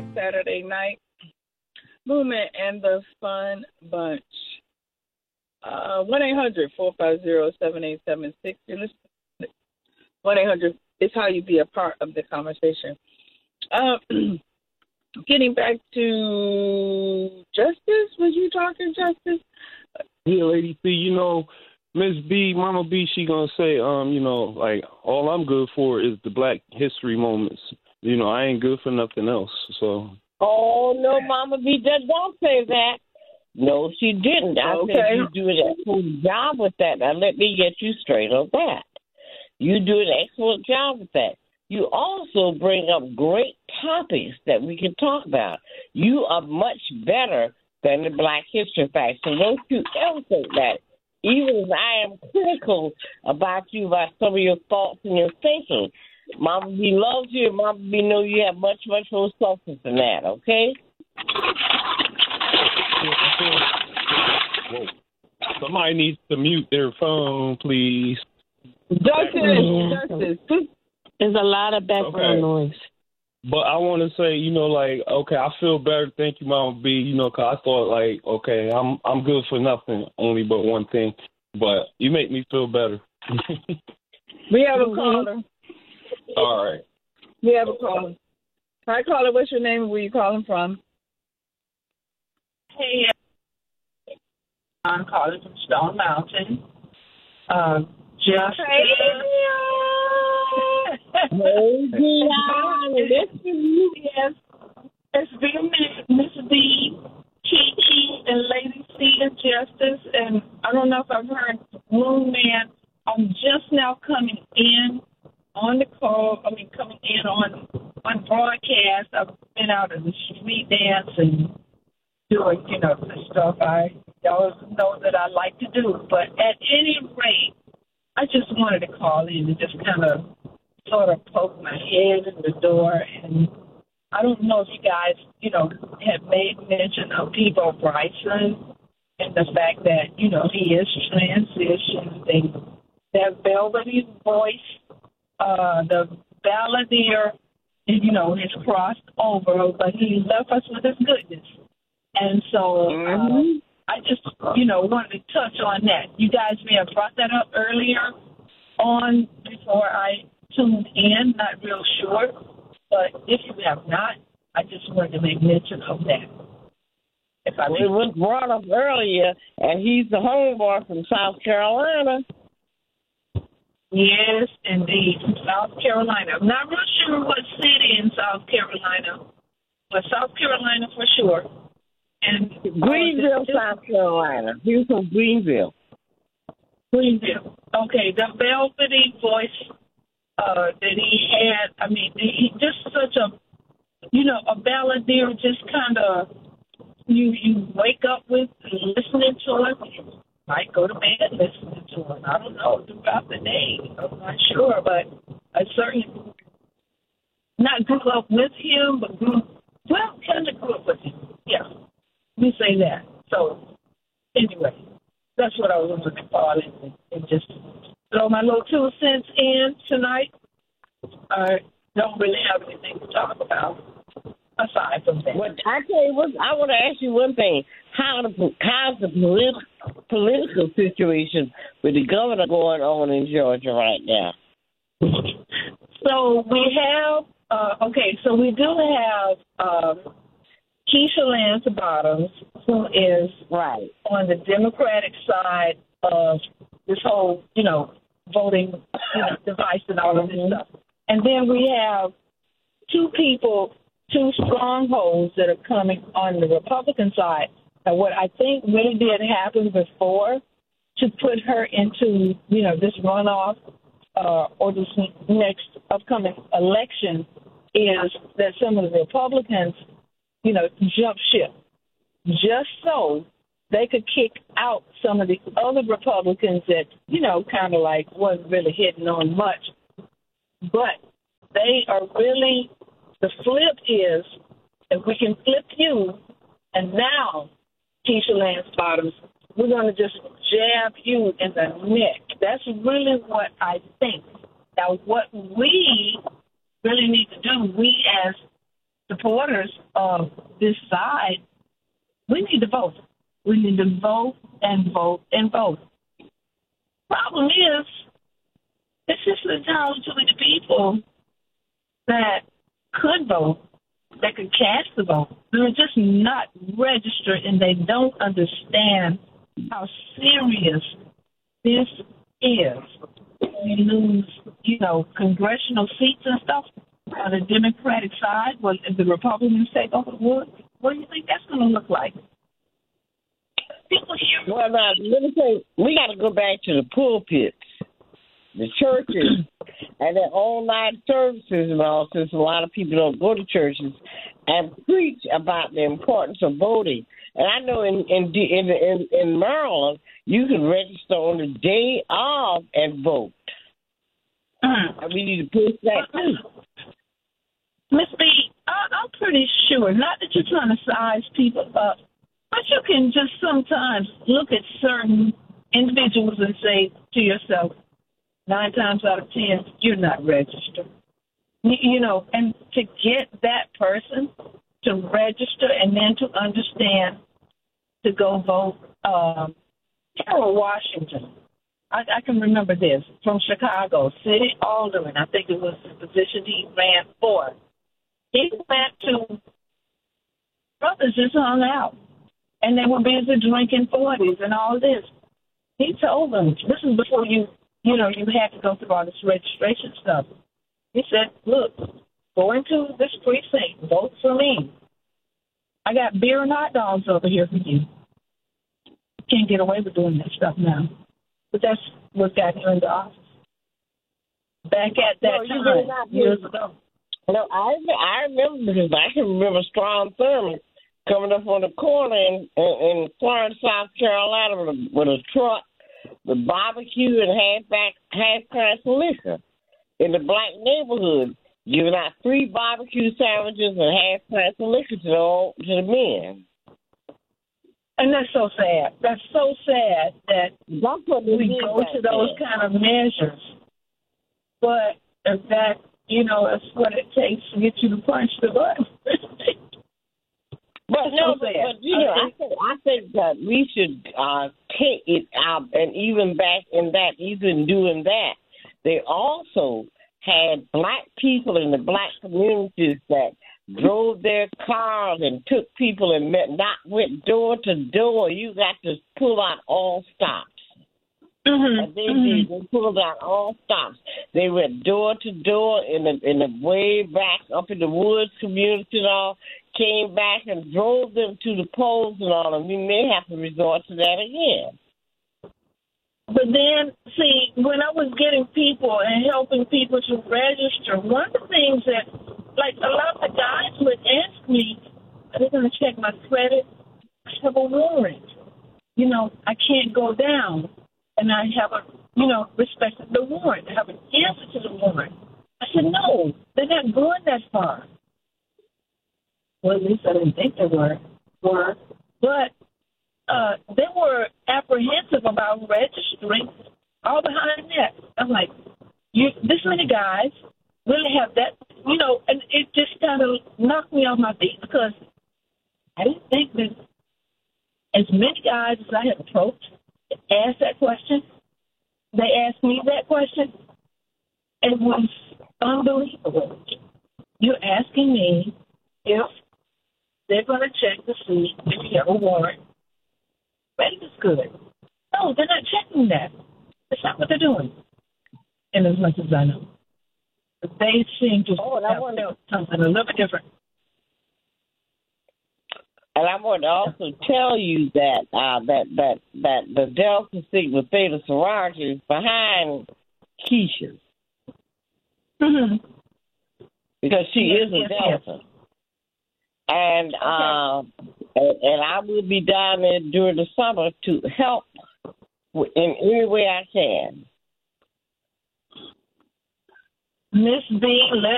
Throwback Saturday Night Movement and the Fun Bunch. 1-800-450-7876. 1-800 is how you be a part of the conversation. Getting back to Justice, was you talking, Justice? Yeah, Lady C, Miss B, Mama B, she gonna say, like, all I'm good for is the Black History moments. I ain't good for nothing else, so. Oh, no, Mama B, don't say that. No, she didn't. I said you do an excellent job with that. Now, let me get you straight on that. You do an excellent job with that. You also bring up great topics that we can talk about. You are much better than the Black History Facts. So don't you ever think that. Even as I am critical about you, about some of your thoughts and your thinking, Mama B loves you, and Mama B knows you have much, much more substance than that, okay? Whoa. Somebody needs to mute their phone, please. Justice. There's a lot of background noise. But I want to say, I feel better. Thank you, Mama B. 'Cause I thought, I'm good for nothing, only but one thing. But you make me feel better. We have a caller. All right. We have a caller. Hi, caller. What's your name and where you calling from? Hey, I'm calling from Stone Mountain. Just. Hey, Yes, it's been Miss B, Kiki, and Lady C and Justice, and I don't know if I've heard Moon Man. I'm just now coming in on the call. Coming in on broadcast. I've been out of the street dance and doing, the stuff y'all know that I like to do. But at any rate, I just wanted to call in and just kind of sort of poke my head in the door. And I don't know if you guys, have made mention of Peabo Bryson and the fact that, he is transitioned and that velvety voice, the balladeer, has crossed over, but he left us with his goodness. And so I just, wanted to touch on that. You guys may have brought that up earlier on before I tuned in, not real sure. But if you have not, I just wanted to make mention of that. It was brought up earlier, and he's the homeboy from South Carolina. Yes, indeed, from South Carolina. I'm not real sure what city in South Carolina, but South Carolina for sure. And Greenville, South Carolina. He was from Greenville. Greenville. Okay, the velvety voice that he had. He just such a, a balladeer. Just kind of you wake up with listening to it. Might go to bed listening to it. I don't know throughout the day. I'm not sure, but I certainly not grew up with him, but kind of grew up with him. Yeah. We say that. So, anyway, that's what I was going to call it and just throw my little 2 cents in tonight. I don't really have anything to talk about aside from that. Well, I tell you what, I want to ask you one thing. How's the political situation with the governor going on in Georgia right now? So we have, so we do have Keisha Lance Bottoms, who is on the Democratic side of this whole, voting, device and all of this stuff. And then we have 2 strongholds that are coming on the Republican side. And what I think really did happen before to put her into, this runoff or this next upcoming election is that some of the Republicans, jump ship just so they could kick out some of the other Republicans that, kind of like wasn't really hitting on much. But they are really, the flip is, if we can flip you, and now, Keisha Lance Bottoms, we're going to just jab you in the neck. That's really what I think. Now, what we really need to do, we as supporters of this side, we need to vote. We need to vote and vote and vote. Problem is, it's just entirely too many people that could vote, that could cast the vote. They're just not registered, and they don't understand how serious this is. We lose, congressional seats and stuff on the Democratic side. Well, if the Republicans take over, what do you think that's going to look like? People here. Well, now, let me say, we got to go back to the pulpits, the churches, and their online services and all, since a lot of people don't go to churches, and preach about the importance of voting. And I know in Maryland, you can register on the day of and vote. And we need to push that too. Miss B, I'm pretty sure, not that you're trying to size people up, but you can just sometimes look at certain individuals and say to yourself, 9 times out of 10, you're not registered. And to get that person to register and then to understand to go vote, Harold Washington, I can remember this, from Chicago, city alderman, I think it was the position he ran for. He went to, brothers just hung out, and they were busy drinking 40s and all this. He told them, this is before you had to go through all this registration stuff. He said, look, go into this precinct, vote for me. I got beer and hot dogs over here for you. Can't get away with doing that stuff now. But that's what got him into office. Back at that time, years ago. No, I remember, because I can remember Strom Thurmond coming up on the corner in Florence, South Carolina with a truck, with barbecue and half-price liquor in the black neighborhood, giving out free barbecue sandwiches and half-price liquor to the men. And that's so sad. That's so sad that we go to those kind of measures. But in fact, it's what it takes to get you to punch the button. I think that we should take it out, and even back in that, even doing that, they also had black people in the black communities that drove their cars and took people and went door to door. You got to pull out all stops. And they pulled out all stops. They went door to door in the way back up in the woods community and all, came back and drove them to the polls and all, and we may have to resort to that again. But then, see, when I was getting people and helping people to register, one of the things that, like, a lot of the guys would ask me, are they going to check my credit? I have a warrant. I can't go down. And I haven't, respected the warrant. I have an answer to the warrant. I said, no, they're not going that far. Well, at least I didn't think they were. But they were apprehensive about registering all behind that. I'm like, this many guys really have that, and it just kind of knocked me off my feet because I didn't think that as many guys as I had approached asked that question. They asked me that question. It was unbelievable. You're asking me if they're going to check to see if you have a warrant. That is good. No, they're not checking that. That's not what they're doing. And as much as I know. But they seem to have something a little bit different. And I want to also tell you that that the Delta Sigma Theta sorority is behind Keisha. Mm-hmm. Because she is a Delta. And and I will be down there during the summer to help in any way I can. Miss B,